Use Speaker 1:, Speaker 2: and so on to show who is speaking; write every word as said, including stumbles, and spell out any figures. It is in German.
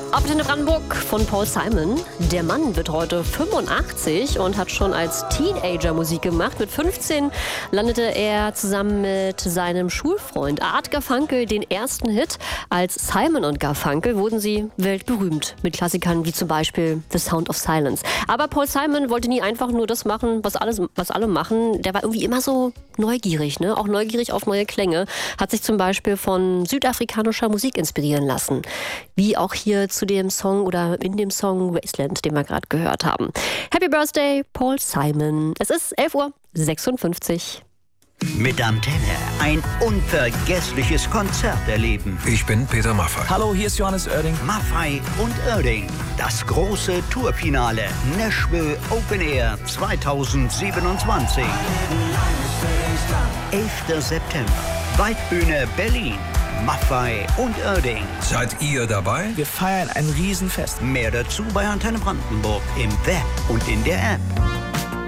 Speaker 1: Ab in Brandenburg von Paul Simon. Der Mann wird heute fünfundachtzig und hat schon als Teenager Musik gemacht. Mit fünfzehn landete er zusammen mit seinem Schulfreund Art Garfunkel den ersten Hit. Als Simon und Garfunkel wurden sie weltberühmt mit Klassikern wie zum Beispiel The Sound of Silence. Aber Paul Simon wollte nie einfach nur das machen, was, alles, was alle machen. Der war irgendwie immer so neugierig, ne? Auch neugierig auf neue Klänge. Hat sich zum Beispiel von südafrikanischer Musik inspirieren lassen. Wie auch hier zu dem Song oder in dem Song Wasteland, den wir gerade gehört haben. Happy Birthday, Paul Simon. Es ist elf Uhr sechsundfünfzig.
Speaker 2: Mit Antenne ein unvergessliches Konzert erleben.
Speaker 3: Ich bin Peter Maffay.
Speaker 4: Hallo, hier ist Johannes Oerding.
Speaker 2: Maffay und Oerding. Das große Tourfinale Nashville Open Air zweitausendsiebenundzwanzig. elfter September. Waldbühne Berlin. Maffay und Oerding.
Speaker 3: Seid ihr dabei?
Speaker 4: Wir feiern ein Riesenfest.
Speaker 2: Mehr dazu bei Antenne Brandenburg im Web und in der App.